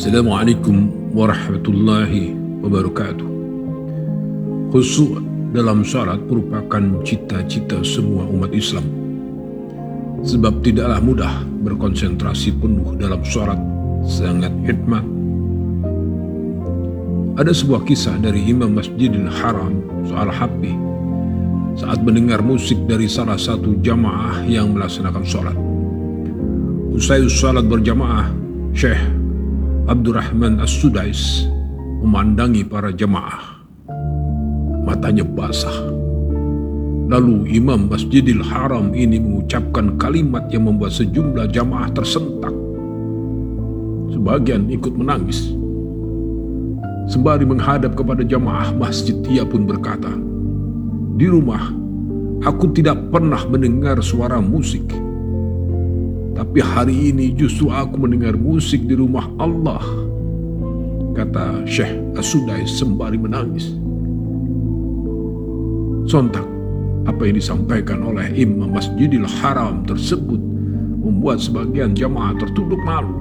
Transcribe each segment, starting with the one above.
Assalamualaikum warahmatullahi wabarakatuh. Khusyuk dalam salat merupakan cita-cita semua umat Islam. Sebab tidaklah mudah berkonsentrasi penuh dalam salat, sangat hikmat. Ada sebuah kisah dari Imam Masjidil Haram soal Habib saat mendengar musik dari salah satu jamaah yang melaksanakan salat. Usai salat berjamaah, Syekh Abdurrahman As-Sudais memandangi para jamaah. Matanya basah. Lalu Imam Masjidil Haram ini mengucapkan kalimat yang membuat sejumlah jamaah tersentak. Sebagian ikut menangis. Sembari menghadap kepada jamaah masjid, ia pun berkata, "Di rumah, aku tidak pernah mendengar suara musik. Tapi hari ini justru aku mendengar musik di rumah Allah," kata Syekh As-Sudais sembari menangis. Sontak, apa yang disampaikan oleh Imam Masjidil Haram tersebut membuat sebagian jamaah tertunduk malu.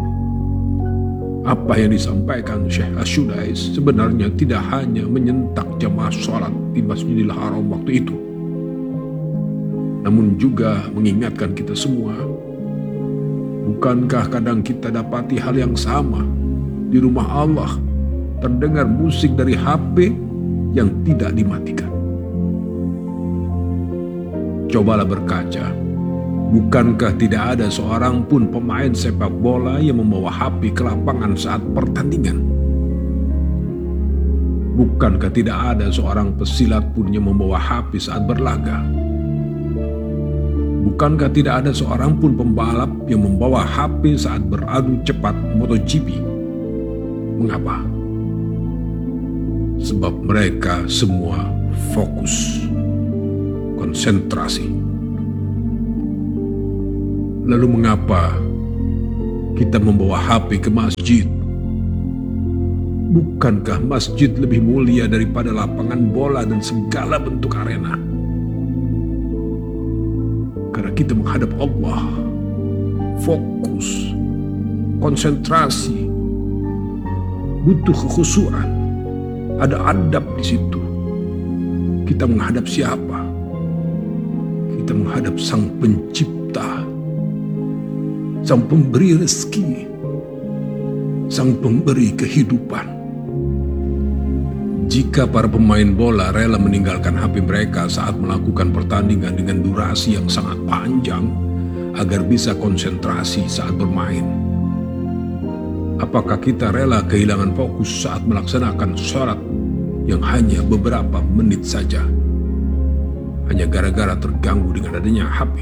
Apa yang disampaikan Syekh As-Sudais sebenarnya tidak hanya menyentak jamaah sholat di Masjidil Haram waktu itu, namun juga mengingatkan kita semua. Bukankah kadang kita dapati hal yang sama? Di rumah Allah terdengar musik dari HP yang tidak dimatikan. Cobalah berkaca. Bukankah tidak ada seorang pun pemain sepak bola yang membawa HP ke lapangan saat pertandingan? Bukankah tidak ada seorang pesilat pun yang membawa HP saat berlaga? Bukankah tidak ada seorang pun pembalap yang membawa HP saat beradu cepat MotoGP? Mengapa? Sebab mereka semua fokus, konsentrasi. Lalu mengapa kita membawa HP ke masjid? Bukankah masjid lebih mulia daripada lapangan bola dan segala bentuk arena? Karena kita menghadap Allah, fokus, konsentrasi, butuh kekhusyuan, ada adab di situ. Kita menghadap siapa? Kita menghadap Sang Pencipta, Sang Pemberi rezeki, Sang Pemberi kehidupan. Jika para pemain bola rela meninggalkan HP mereka saat melakukan pertandingan dengan durasi yang sangat panjang agar bisa konsentrasi saat bermain, apakah kita rela kehilangan fokus saat melaksanakan sholat yang hanya beberapa menit saja, hanya gara-gara terganggu dengan adanya HP?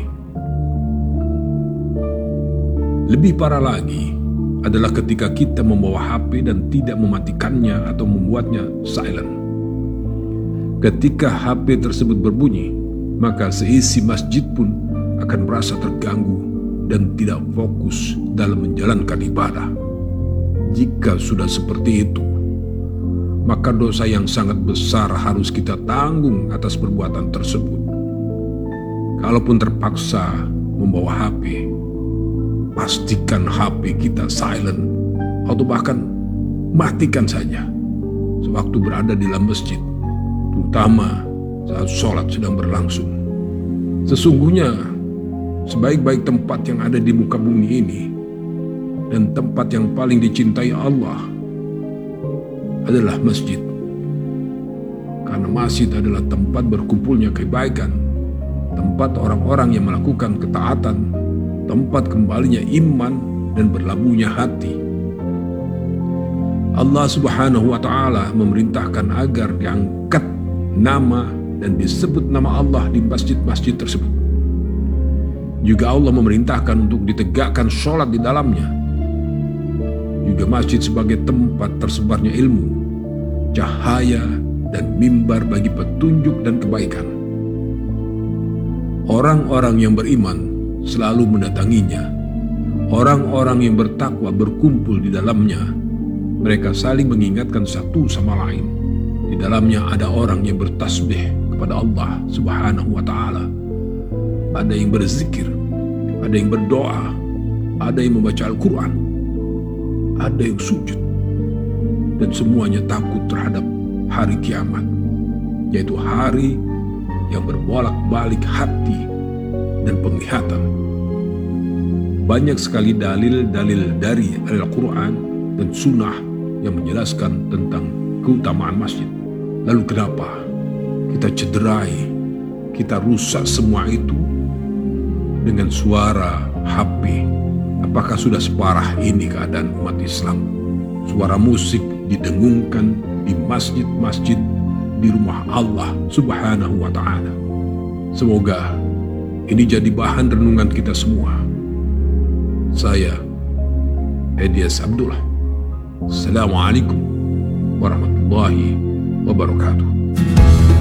Lebih parah lagi adalah ketika kita membawa HP dan tidak mematikannya atau membuatnya silent. Ketika HP tersebut berbunyi, maka seisi masjid pun akan merasa terganggu dan tidak fokus dalam menjalankan ibadah. Jika sudah seperti itu, maka dosa yang sangat besar harus kita tanggung atas perbuatan tersebut. Kalaupun terpaksa membawa HP, pastikan HP kita silent atau bahkan matikan saja sewaktu berada di dalam masjid, terutama saat sholat sedang berlangsung. Sesungguhnya sebaik-baik tempat yang ada di muka bumi ini dan tempat yang paling dicintai Allah adalah masjid. Karena masjid adalah tempat berkumpulnya kebaikan, tempat orang-orang yang melakukan ketaatan, tempat kembalinya iman dan berlabuhnya hati. Allah Subhanahu wa Ta'ala memerintahkan agar diangkat nama dan disebut nama Allah di masjid-masjid tersebut. Juga Allah memerintahkan untuk ditegakkan sholat di dalamnya. Juga masjid sebagai tempat tersebarnya ilmu, cahaya, dan mimbar bagi petunjuk dan kebaikan. Orang-orang yang beriman selalu mendatanginya. Orang-orang yang bertakwa berkumpul di dalamnya. Mereka saling mengingatkan satu sama lain. Di dalamnya ada orang yang bertasbih kepada Allah Subhanahu wa Ta'ala. Ada yang berzikir, ada yang berdoa, ada yang membaca Al-Quran. ada yang sujud, dan semuanya takut terhadap hari kiamat, yaitu hari yang berbolak-balik hati dan penglihatan. Banyak sekali dalil-dalil dari Al-Quran dan Sunnah yang menjelaskan tentang keutamaan masjid. Lalu kenapa kita cederai, kita rusak semua itu dengan suara HP? Apakah sudah separah ini keadaan umat Islam? Suara musik didengungkan di masjid-masjid, di rumah Allah Subhanahu wa Ta'ala. Semoga ini jadi bahan renungan kita semua. Saya Edias Abdullah. Assalamualaikum warahmatullahi wabarakatuh.